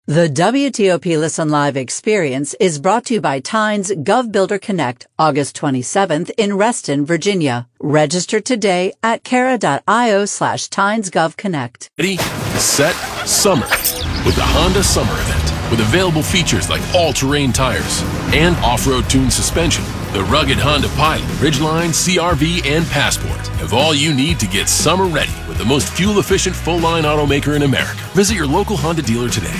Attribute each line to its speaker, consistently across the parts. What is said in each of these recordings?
Speaker 1: The WTOP Listen Live experience is brought to you by Tynes GovBuilder Connect, August 27th in Reston, Virginia. Register today at Kara.io/TynesGovConnect.
Speaker 2: Ready, set, summer with the Honda Summer Event. With available features like all-terrain tires and off-road tuned suspension, the rugged Honda Pilot, Ridgeline, CR-V, and Passport have all you need to get summer ready with the most fuel-efficient full-line automaker in America. Visit your local Honda dealer today.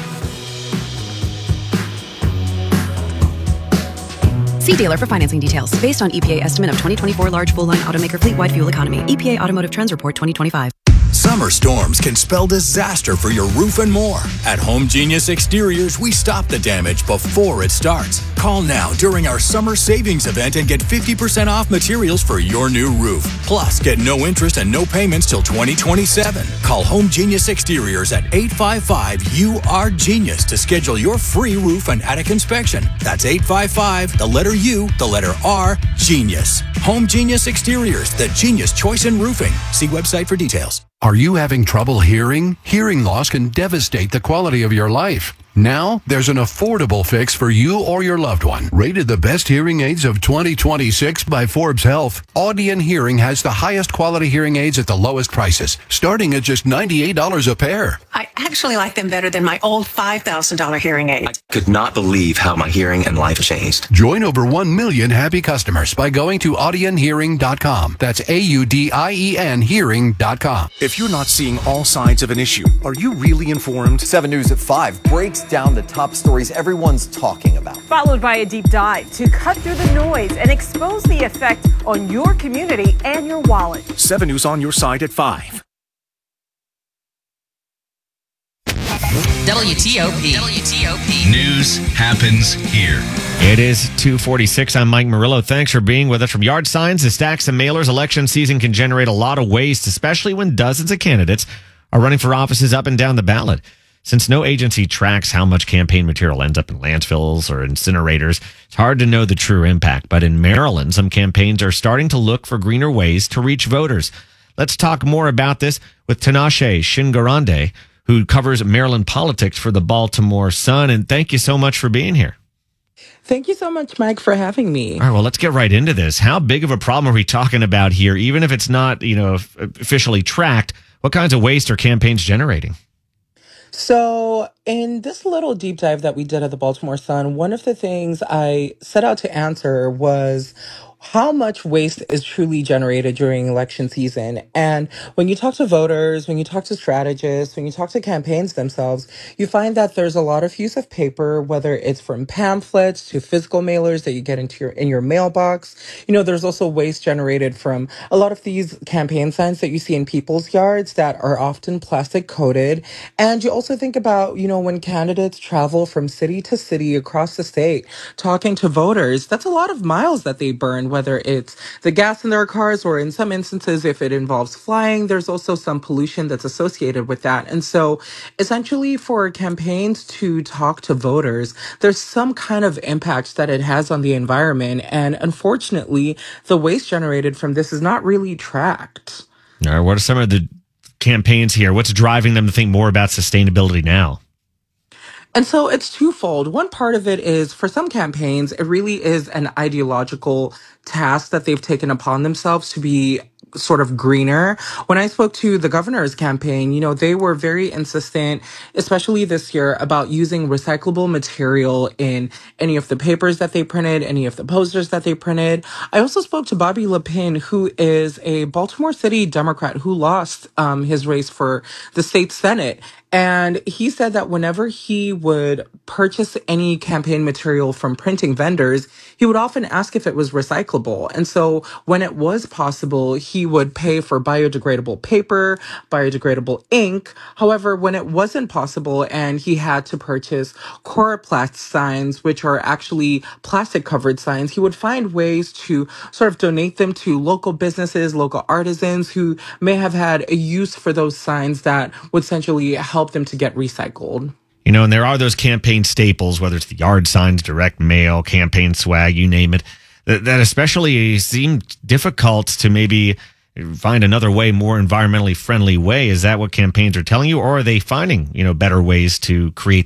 Speaker 3: See dealer for financing details. Based on EPA estimate of 2024 large full-line automaker fleet-wide fuel economy. EPA Automotive Trends Report 2025.
Speaker 4: Summer storms can spell disaster for your roof and more. At Home Genius Exteriors, we stop the damage before it starts. Call now during our summer savings event and get 50% off materials for your new roof. Plus, get no interest and no payments till 2027. Call Home Genius Exteriors at 855-UR-GENIUS to schedule your free roof and attic inspection. That's 855, the letter U, the letter R, Genius. Home Genius Exteriors, the genius choice in roofing. See website for details.
Speaker 5: Are you having trouble hearing? Hearing loss can devastate the quality of your life. Now, there's an affordable fix for you or your loved one. Rated the best hearing aids of 2026 by Forbes Health, Audion Hearing has the highest quality hearing aids at the lowest prices, starting at just $98 a pair.
Speaker 6: I actually like them better than my old $5,000 hearing aid.
Speaker 7: I could not believe how my hearing and life changed.
Speaker 5: Join over 1 million happy customers by going to audionhearing.com. That's AUDIEN hearing.com.
Speaker 8: If you're not seeing all sides of an issue, are you really informed?
Speaker 9: 7 News at 5 breaks down the top stories everyone's talking about.
Speaker 10: Followed by a deep dive to cut through the noise and expose the effect on your community and your wallet.
Speaker 8: 7 News on your side at 5.
Speaker 11: WTOP. News happens here.
Speaker 12: It is 2:46. I'm Mike Murillo. Thanks for being with us. From yard signs to stacks and mailers, election season can generate a lot of waste, especially when dozens of candidates are running for offices up and down the ballot. Since no agency tracks how much campaign material ends up in landfills or incinerators, it's hard to know the true impact. But in Maryland, some campaigns are starting to look for greener ways to reach voters. Let's talk more about this with Tinashe Shingarande, who covers Maryland politics for the Baltimore Sun. And thank you so much for being here.
Speaker 13: Thank you so much, Mike, for having me.
Speaker 12: All right, well, let's get right into this. How big of a problem are we talking about here? Even if it's not, officially tracked, what kinds of waste are campaigns generating?
Speaker 13: So in this little deep dive that we did at the Baltimore Sun, one of the things I set out to answer was how much waste is truly generated during election season. And when you talk to voters, when you talk to strategists, when you talk to campaigns themselves, you find that there's a lot of use of paper, whether it's from pamphlets to physical mailers that you get in your mailbox. There's also waste generated from a lot of these campaign signs that you see in people's yards that are often plastic coated. And you also think about, when candidates travel from city to city across the state, talking to voters, that's a lot of miles that they burn, whether it's the gas in their cars or in some instances, if it involves flying, there's also some pollution that's associated with that. And so essentially for campaigns to talk to voters, there's some kind of impact that it has on the environment. And unfortunately, the waste generated from this is not really tracked.
Speaker 12: All right, what are some of the campaigns here? What's driving them to think more about sustainability now?
Speaker 13: And so it's twofold. One part of it is for some campaigns, it really is an ideological task that they've taken upon themselves to be sort of greener. When I spoke to the governor's campaign, they were very insistent, especially this year, about using recyclable material in any of the papers that they printed, any of the posters that they printed. I also spoke to Bobby Lepine, who is a Baltimore City Democrat who lost his race for the state Senate. And he said that whenever he would purchase any campaign material from printing vendors, he would often ask if it was recyclable. And so when it was possible, he would pay for biodegradable paper, biodegradable ink. However, when it wasn't possible and he had to purchase Coroplast signs, which are actually plastic covered signs, he would find ways to sort of donate them to local businesses, local artisans who may have had a use for those signs that would essentially help them to get recycled.
Speaker 12: And there are those campaign staples, whether it's the yard signs, direct mail, campaign swag, you name it, that especially seem difficult to maybe find another way, more environmentally friendly way. Is that what campaigns are telling you, or are they finding, better ways to create